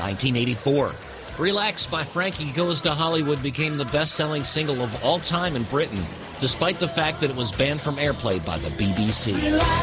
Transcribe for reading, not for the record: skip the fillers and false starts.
1984. Relax by Frankie Goes to Hollywood became the best-selling single of all time in Britain, despite the fact that it was banned from airplay by the BBC.